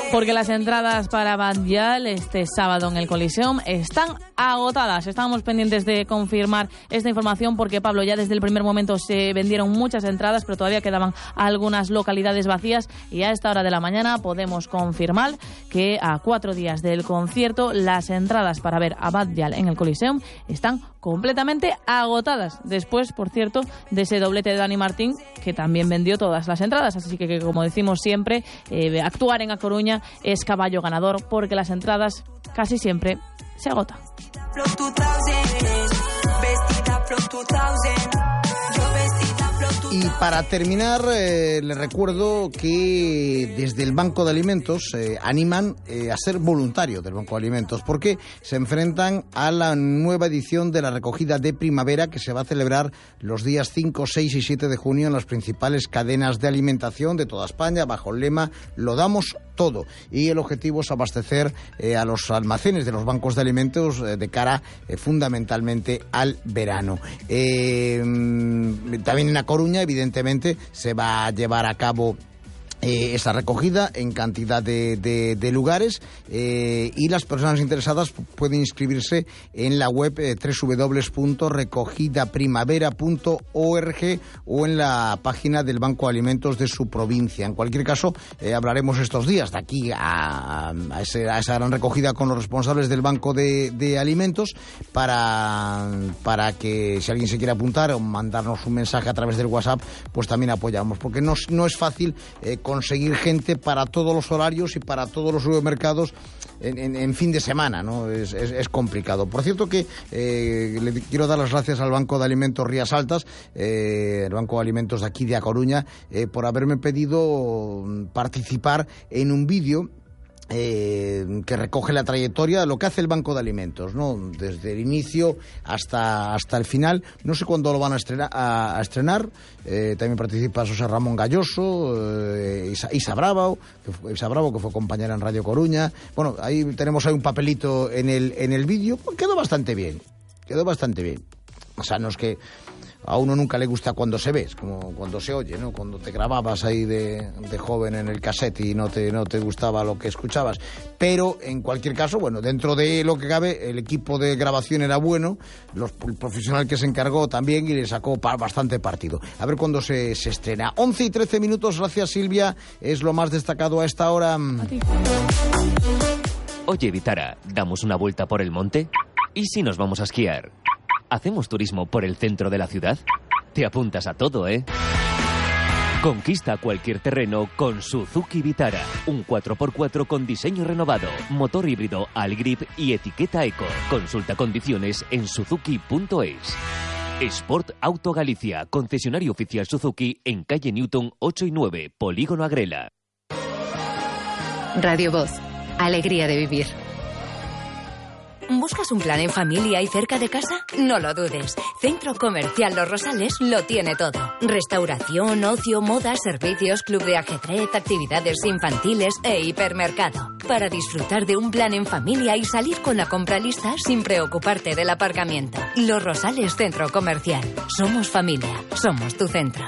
Porque las entradas para Batllal este sábado en el Coliseum están agotadas. Estábamos pendientes de confirmar esta información porque, Pablo, ya desde el primer momento se vendieron muchas entradas, pero todavía quedaban algunas localidades vacías y a esta hora de la mañana podemos confirmar que a 4 días del concierto las entradas para ver a Batllal en el Coliseum están completamente agotadas. Después, por cierto, de ese doblete de Dani Martín, que también vendió todas las entradas. Así que como decimos siempre, actuar en A Coruña es caballo ganador porque las entradas casi siempre se agotan. Y para terminar, les recuerdo que desde el Banco de Alimentos animan a ser voluntario del Banco de Alimentos porque se enfrentan a la nueva edición de la recogida de primavera que se va a celebrar los días 5, 6 y 7 de junio en las principales cadenas de alimentación de toda España bajo el lema "Lo damos todo". Y el objetivo es abastecer a los almacenes de los bancos de alimentos de cara fundamentalmente al verano. También en A Coruña, evidentemente, se va a llevar a cabo esa recogida en cantidad de lugares y las personas interesadas pueden inscribirse en la web www.recogidaprimavera.org o en la página del Banco de Alimentos de su provincia. En cualquier caso, hablaremos estos días de aquí a esa gran recogida con los responsables del Banco de Alimentos para que si alguien se quiere apuntar o mandarnos un mensaje a través del WhatsApp, pues también apoyamos, porque no es fácil conseguir gente para todos los horarios y para todos los supermercados en fin de semana, ¿no? Es complicado. Por cierto que le quiero dar las gracias al Banco de Alimentos Rías Altas, el Banco de Alimentos de aquí de A Coruña, por haberme pedido participar en un vídeo que recoge la trayectoria de lo que hace el Banco de Alimentos, ¿no? Desde el inicio hasta el final. No sé cuándo lo van a estrenar. También participa José Ramón Galloso, Isa Bravo, que fue compañera en Radio Coruña. Bueno, tenemos ahí un papelito en el vídeo. Pues quedó bastante bien. O sea, no es que a uno nunca le gusta cuando se ve, es como cuando se oye, ¿no? Cuando te grababas ahí de joven en el cassette y no te gustaba lo que escuchabas. Pero, en cualquier caso, bueno, dentro de lo que cabe, el equipo de grabación era bueno, el profesional que se encargó también y le sacó bastante partido. A ver cuándo se estrena. 11 y 13 minutos, gracias Silvia, es lo más destacado a esta hora. Oye, Vitara, ¿damos una vuelta por el monte? ¿Y si nos vamos a esquiar? ¿Hacemos turismo por el centro de la ciudad? Te apuntas a todo, ¿eh? Conquista cualquier terreno con Suzuki Vitara. Un 4x4 con diseño renovado, motor híbrido Allgrip y etiqueta Eco. Consulta condiciones en suzuki.es. Sport Auto Galicia, concesionario oficial Suzuki en calle Newton 8 y 9, Polígono Agrela. Radio Voz, alegría de vivir. ¿Buscas un plan en familia y cerca de casa? No lo dudes. Centro Comercial Los Rosales lo tiene todo. Restauración, ocio, moda, servicios, club de ajedrez, actividades infantiles e hipermercado. Para disfrutar de un plan en familia y salir con la compra lista sin preocuparte del aparcamiento. Los Rosales Centro Comercial. Somos familia. Somos tu centro.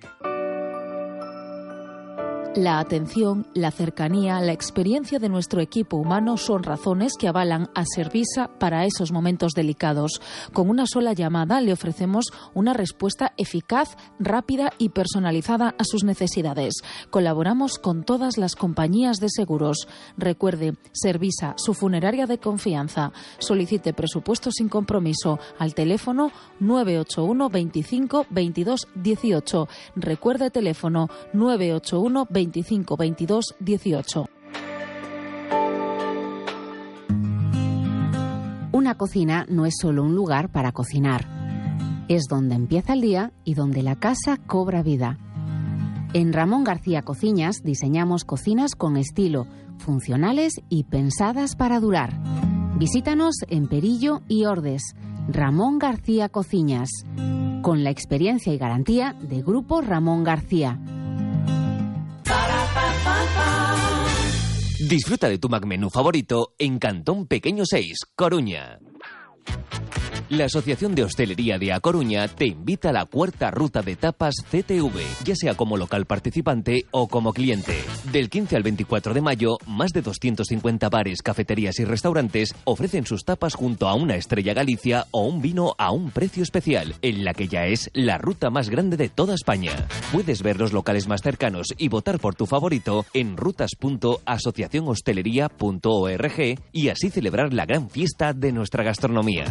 La atención, la cercanía, la experiencia de nuestro equipo humano son razones que avalan a Servisa para esos momentos delicados. Con una sola llamada le ofrecemos una respuesta eficaz, rápida y personalizada a sus necesidades. Colaboramos con todas las compañías de seguros. Recuerde, Servisa, su funeraria de confianza. Solicite presupuesto sin compromiso al teléfono 981 25 22 18. Recuerde teléfono 981 25 22 18. Una cocina no es solo un lugar para cocinar. Es donde empieza el día y donde la casa cobra vida. En Ramón García Cocinas diseñamos cocinas con estilo, funcionales y pensadas para durar. Visítanos en Perillo y Ordes. Ramón García Cocinas, con la experiencia y garantía de Grupo Ramón García. Disfruta de tu McMenú favorito en Cantón Pequeño 6, Coruña. La Asociación de Hostelería de A Coruña te invita a la cuarta ruta de tapas CTV, ya sea como local participante o como cliente. Del 15 al 24 de mayo, más de 250 bares, cafeterías y restaurantes ofrecen sus tapas junto a una Estrella Galicia o un vino a un precio especial, en la que ya es la ruta más grande de toda España. Puedes ver los locales más cercanos y votar por tu favorito en rutas.asociacionhostelería.org y así celebrar la gran fiesta de nuestra gastronomía.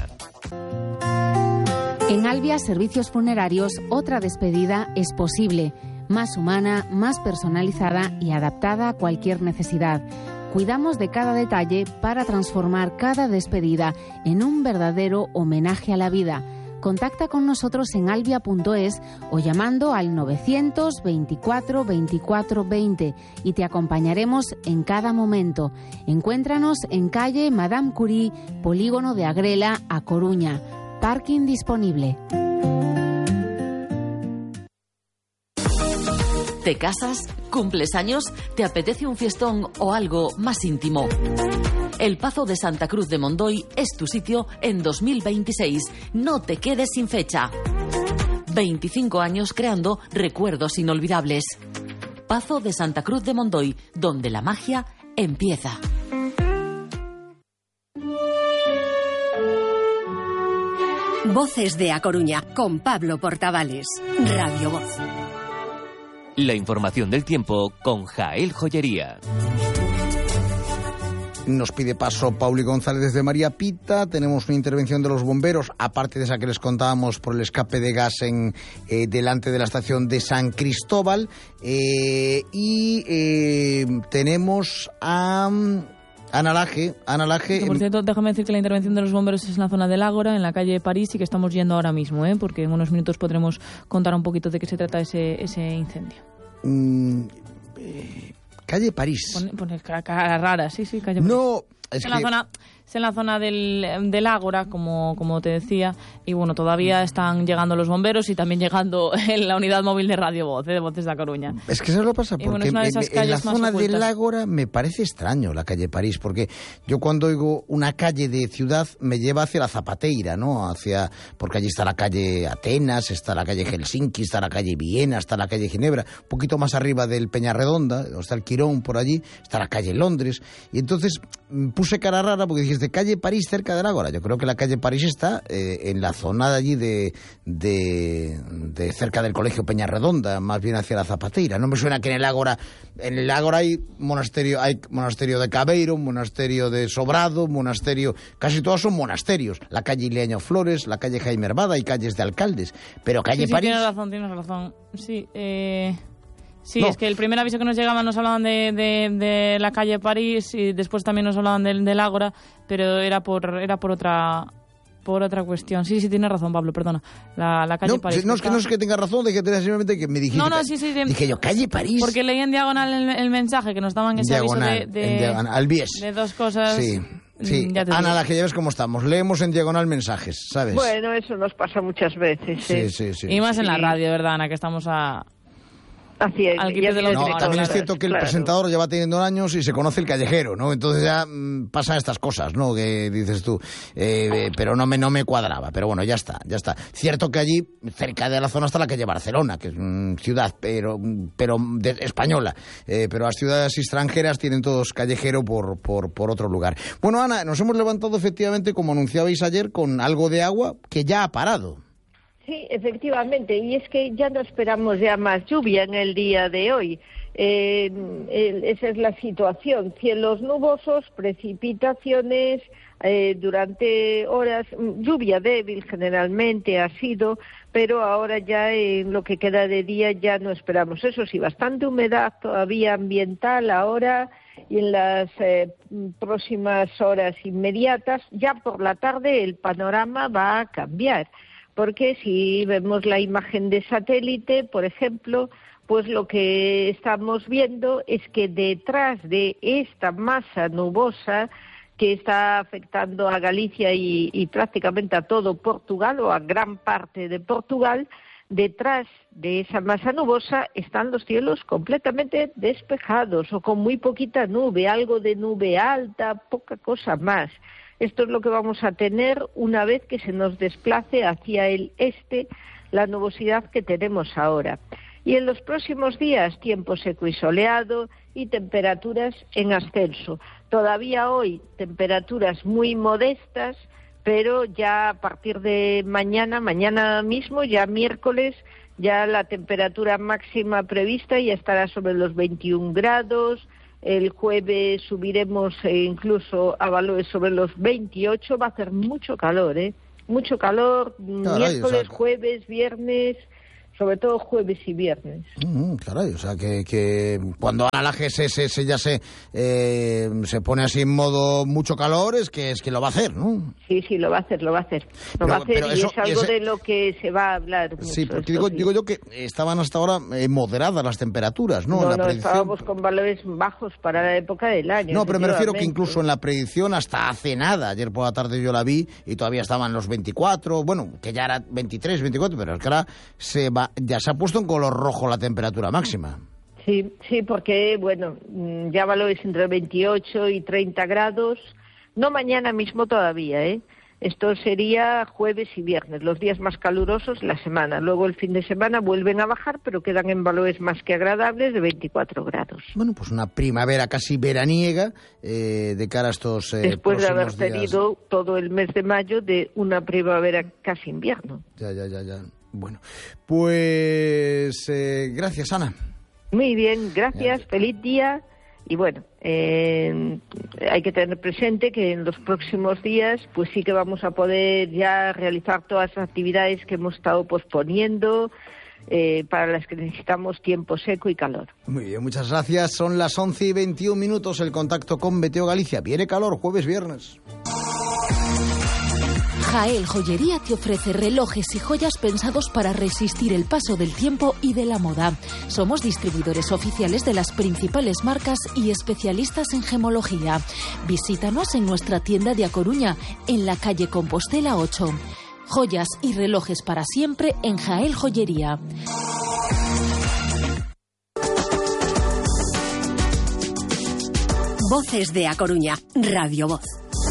En Albia Servicios Funerarios, otra despedida es posible, más humana, más personalizada y adaptada a cualquier necesidad. Cuidamos de cada detalle para transformar cada despedida en un verdadero homenaje a la vida. Contacta con nosotros en albia.es o llamando al 924 24 20 y te acompañaremos en cada momento. Encuéntranos en calle Madame Curie, Polígono de Agrela, A Coruña. Parking disponible. ¿Te casas? ¿Cumples años? ¿Te apetece un fiestón o algo más íntimo? El Pazo de Santa Cruz de Mondoy es tu sitio en 2026. No te quedes sin fecha. 25 años creando recuerdos inolvidables. Pazo de Santa Cruz de Mondoy, donde la magia empieza. Voces de A Coruña, con Pablo Portavales. Radio Voz. La información del tiempo con Jael Joyería. Nos pide paso Pauli González desde María Pita. Tenemos una intervención de los bomberos, aparte de esa que les contábamos por el escape de gas delante de la estación de San Cristóbal. Tenemos a Ana Laje. Por cierto, déjame decir que la intervención de los bomberos es en la zona del Ágora, en la calle París, y que estamos yendo ahora mismo, porque en unos minutos podremos contar un poquito de qué se trata ese incendio. Calle París. Pone cara rara, sí, calle París. No, es en la zona del Ágora, como te decía, y bueno, todavía están llegando los bomberos y también llegando en la unidad móvil de Radio Voz, de Voces de A Coruña. Es que eso lo pasa, porque en la zona del Ágora me parece extraño la calle París, porque yo cuando oigo una calle de ciudad me lleva hacia la Zapateira, ¿no? Porque allí está la calle Atenas, está la calle Helsinki, está la calle Viena, está la calle Ginebra, un poquito más arriba del Peñarredonda, está el Quirón por allí, está la calle Londres, y entonces puse cara rara porque dijiste calle París cerca del Ágora. Yo creo que la calle París está en la zona de allí de cerca del colegio Peñarredonda, más bien hacia la Zapateira. No me suena que en el Ágora hay monasterio de Cabeiro, monasterio de Sobrado, casi todos son monasterios. La calle Ileaño Flores, la calle Jaime Hervada y calles de alcaldes. Pero calle París... Tienes razón. Sí, no. Es que el primer aviso que nos llegaba nos hablaban de la calle París y después también nos hablaban del Ágora, pero era por otra cuestión. Sí, tienes razón, Pablo, perdona. La calle París. No es que tenga razón, simplemente que me dijiste. No, sí. Dije yo, calle París. Porque leí en diagonal el mensaje que nos daban ese aviso al bies. De dos cosas. Sí. Ana, la que ya ves cómo estamos. Leemos en diagonal mensajes, ¿sabes? Bueno, eso nos pasa muchas veces. Sí. Y más en la radio, ¿verdad, Ana? Que estamos Así es. También es cierto que el presentador ya va teniendo años y se conoce el callejero, ¿no? Entonces ya pasan estas cosas, ¿no? Que dices tú, pero no me cuadraba. Pero bueno, ya está. Cierto que allí, cerca de la zona, está la calle Barcelona, que es ciudad, pero española. Pero las ciudades extranjeras tienen todos callejero por otro lugar. Bueno, Ana, nos hemos levantado efectivamente, como anunciabais ayer, con algo de agua que ya ha parado. Sí, efectivamente, y es que ya no esperamos ya más lluvia en el día de hoy. Esa es la situación. Cielos nubosos, precipitaciones durante horas, lluvia débil generalmente ha sido, pero ahora ya en lo que queda de día ya no esperamos. Eso sí, bastante humedad todavía ambiental ahora y en las próximas horas inmediatas. Ya por la tarde el panorama va a cambiar. Porque si vemos la imagen de satélite, por ejemplo, pues lo que estamos viendo es que detrás de esta masa nubosa que está afectando a Galicia y prácticamente a todo Portugal o a gran parte de Portugal, detrás de esa masa nubosa están los cielos completamente despejados o con muy poquita nube, algo de nube alta, poca cosa más. Esto es lo que vamos a tener una vez que se nos desplace hacia el este la nubosidad que tenemos ahora. Y en los próximos días, tiempo seco y soleado y temperaturas en ascenso. Todavía hoy temperaturas muy modestas, pero ya a partir de mañana mismo, ya miércoles, ya la temperatura máxima prevista ya estará sobre los 21 grados. El jueves subiremos incluso a valores sobre los 28. Va a hacer mucho calor, mucho calor. Caray, miércoles, jueves, viernes, sobre todo jueves y viernes. Caray, o sea que cuando Ana Laje ya se pone así en modo mucho calor, es que lo va a hacer, ¿no? Sí, lo va a hacer. Pero y eso, es algo de lo que se va a hablar mucho. Sí, porque digo yo que estaban hasta ahora moderadas las temperaturas, ¿no? No, estábamos con valores bajos para la época del año. No, pero me refiero que incluso en la predicción hasta hace nada, ayer por la tarde yo la vi y todavía estaban los 24, bueno, que ya era 23, 24, pero es que ahora ya se ha puesto en color rojo la temperatura máxima. Sí, porque, bueno, ya valores entre 28 y 30 grados, no mañana mismo todavía, Esto sería jueves y viernes, los días más calurosos de la semana. Luego el fin de semana vuelven a bajar, pero quedan en valores más que agradables de 24 grados. Bueno, pues una primavera casi veraniega de cara a estos después de haber tenido todo el mes de mayo de una primavera casi invierno. Ya. Bueno, pues gracias, Ana. Muy bien, gracias, feliz día. Y bueno, hay que tener presente que en los próximos días pues sí que vamos a poder ya realizar todas las actividades que hemos estado posponiendo, para las que necesitamos tiempo seco y calor. Muy bien, muchas gracias. Son las 11:21, el contacto con Meteo Galicia. Viene calor, jueves, viernes. Jael Joyería te ofrece relojes y joyas pensados para resistir el paso del tiempo y de la moda. Somos distribuidores oficiales de las principales marcas y especialistas en gemología. Visítanos en nuestra tienda de A Coruña, en la calle Compostela 8. Joyas y relojes para siempre en Jael Joyería. Voces de A Coruña, Radio Voz.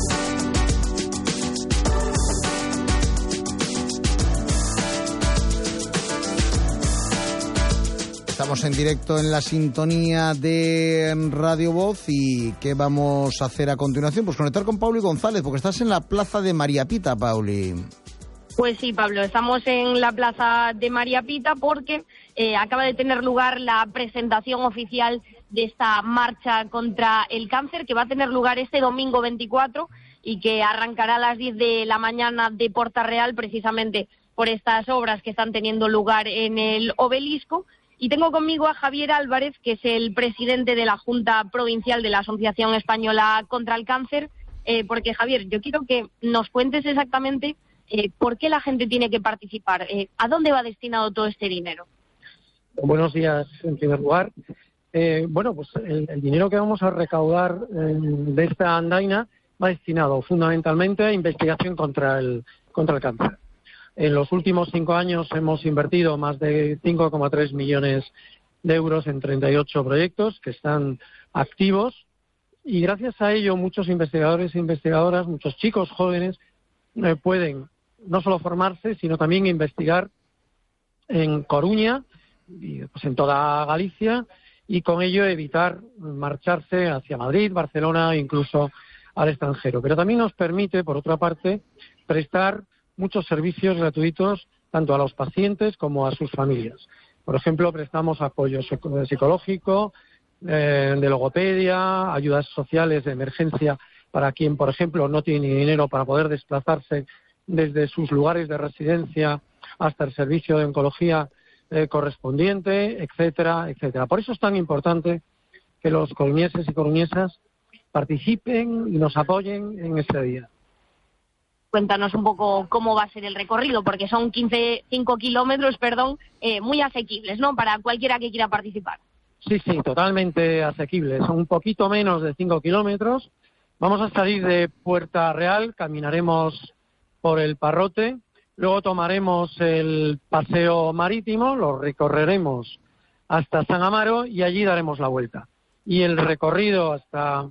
Estamos en directo en la sintonía de Radio Voz. ¿Y qué vamos a hacer a continuación? Pues conectar con Pauli González, porque estás en la plaza de María Pita, Pauli. Pues sí, Pablo, estamos en la plaza de María Pita porque acaba de tener lugar la presentación oficial de esta marcha contra el cáncer, que va a tener lugar este domingo 24 y que arrancará a las 10 de la mañana de Porta Real, precisamente por estas obras que están teniendo lugar en el obelisco. Y tengo conmigo a Javier Álvarez, que es el presidente de la Junta Provincial de la Asociación Española contra el Cáncer, porque, Javier, yo quiero que nos cuentes exactamente por qué la gente tiene que participar, a dónde va destinado todo este dinero. Buenos días, en primer lugar. Pues el dinero que vamos a recaudar de esta andaina va destinado fundamentalmente a investigación contra el cáncer. En los últimos 5 años hemos invertido más de 5,3 millones de euros en 38 proyectos que están activos, y gracias a ello muchos investigadores e investigadoras, muchos chicos jóvenes pueden no solo formarse, sino también investigar en Coruña y pues en toda Galicia, y con ello evitar marcharse hacia Madrid, Barcelona e incluso al extranjero. Pero también nos permite, por otra parte, prestar muchos servicios gratuitos tanto a los pacientes como a sus familias. Por ejemplo, prestamos apoyo psicológico, de logopedia, ayudas sociales de emergencia para quien, por ejemplo, no tiene dinero para poder desplazarse desde sus lugares de residencia hasta el servicio de oncología correspondiente, etcétera, etcétera. Por eso es tan importante que los coruñeses y coruñesas participen y nos apoyen en este día. Cuéntanos un poco cómo va a ser el recorrido, porque son 5 kilómetros, muy asequibles, ¿no?, para cualquiera que quiera participar. Sí, totalmente asequibles. Son un poquito menos de 5 kilómetros. Vamos a salir de Puerta Real, caminaremos por el Parrote, luego tomaremos el paseo marítimo, lo recorreremos hasta San Amaro y allí daremos la vuelta. Y el recorrido hasta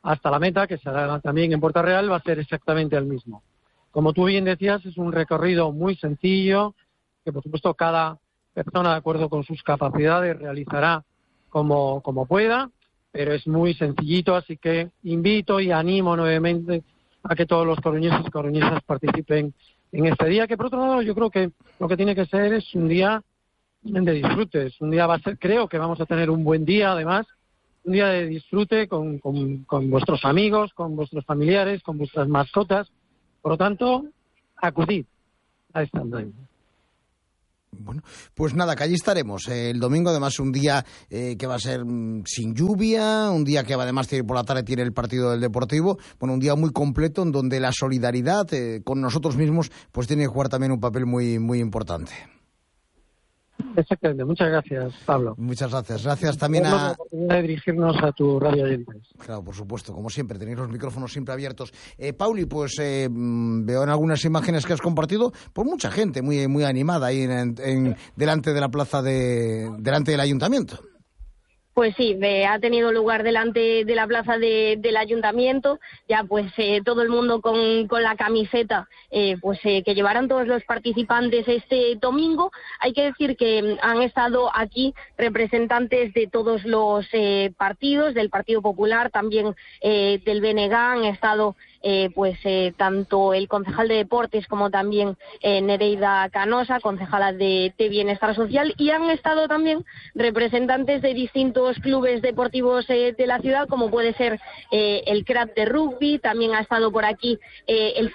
hasta la meta, que será también en Puerta Real, va a ser exactamente el mismo. Como tú bien decías, es un recorrido muy sencillo, que por supuesto cada persona, de acuerdo con sus capacidades, realizará como pueda, pero es muy sencillito, así que invito y animo nuevamente a que todos los coruñeses y coruñesas participen en este día, que por otro lado yo creo que lo que tiene que ser es un día de disfrute, es un día creo que vamos a tener un buen día, además, un día de disfrute con vuestros amigos, con vuestros familiares, con vuestras mascotas. Por lo tanto, acudid a esta andaina. Bueno, pues nada, que allí estaremos. El domingo, además, un día que va a ser sin lluvia, un día que además por la tarde tiene el partido del Deportivo. Bueno, un día muy completo en donde la solidaridad con nosotros mismos pues tiene que jugar también un papel muy, muy importante. Exactamente, muchas gracias, Pablo. Muchas gracias. Gracias también la oportunidad de dirigirnos a tu radio oyentes. Claro, por supuesto, como siempre, tenéis los micrófonos siempre abiertos. Pauli, pues veo en algunas imágenes que has compartido, pues mucha gente muy, muy animada ahí delante de la plaza delante del ayuntamiento. Pues sí, ha tenido lugar delante de la plaza del ayuntamiento, ya pues todo el mundo con la camiseta que llevarán todos los participantes este domingo. Hay que decir que han estado aquí representantes de todos los partidos, del Partido Popular, también del BNG, han estado tanto el concejal de Deportes como también Nereida Canosa, concejala de Bienestar Social, y han estado también representantes de distintos clubes deportivos de la ciudad, como puede ser el CRAT de rugby, también ha estado por aquí el